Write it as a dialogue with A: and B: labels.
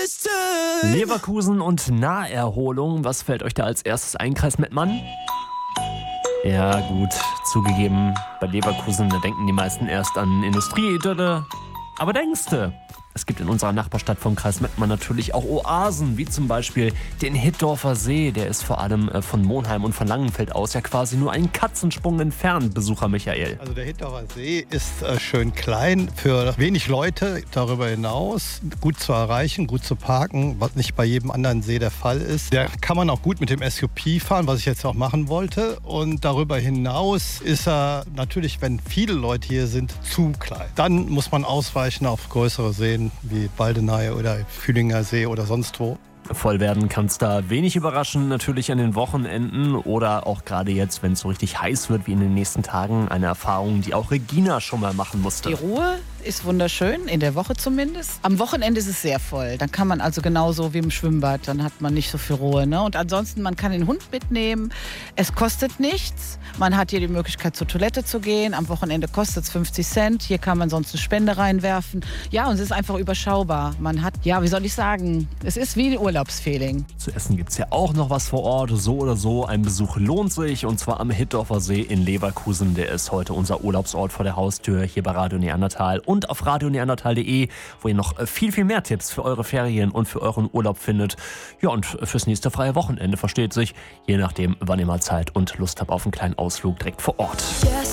A: Leverkusen und Naherholung. Was fällt euch da als erstes ein, Kreis Mettmann? Ja gut, zugegeben, bei Leverkusen, da denken die meisten erst an Industrieidylle. Aber denkste, es gibt in unserer Nachbarstadt vom Kreis Mettmann natürlich auch Oasen, wie zum Beispiel den Hittorfer See. Der ist vor allem von Monheim und von Langenfeld aus ja quasi nur einen Katzensprung entfernt, Besucher Michael.
B: Also der Hittorfer See ist schön klein, für wenig Leute darüber hinaus, gut zu erreichen, gut zu parken, was nicht bei jedem anderen See der Fall ist. Da kann man auch gut mit dem SUP fahren, was ich jetzt auch machen wollte. Und darüber hinaus ist er natürlich, wenn viele Leute hier sind, zu klein. Dann muss man ausweichen auf größere Seen wie Baldeney oder Fühlinger See oder sonst wo.
A: Voll werden kann es da wenig überraschen, natürlich an den Wochenenden oder auch gerade jetzt, wenn es so richtig heiß wird wie in den nächsten Tagen. Eine Erfahrung, die auch Regina schon mal machen musste.
C: Die Ruhe ist wunderschön, in der Woche zumindest. Am Wochenende ist es sehr voll. Dann kann man also genauso wie im Schwimmbad, dann hat man nicht so viel Ruhe. Ne? Und ansonsten, man kann den Hund mitnehmen. Es kostet nichts. Man hat hier die Möglichkeit, zur Toilette zu gehen. Am Wochenende kostet es 50 Cent. Hier kann man sonst eine Spende reinwerfen. Ja, und es ist einfach überschaubar. Man hat, ja, wie soll ich sagen, es ist wie ein Urlaubsfeeling.
A: Zu essen gibt es ja auch noch was vor Ort. So oder so, ein Besuch lohnt sich. Und zwar am Hittorfer See in Leverkusen. Der ist heute unser Urlaubsort vor der Haustür hier bei Radio Neandertal und auf radioneandertal.de, wo ihr noch viel, viel mehr Tipps für eure Ferien und für euren Urlaub findet. Ja, und fürs nächste freie Wochenende, versteht sich. Je nachdem, wann ihr mal Zeit und Lust habt auf einen kleinen Ausflug direkt vor Ort.
D: Yes.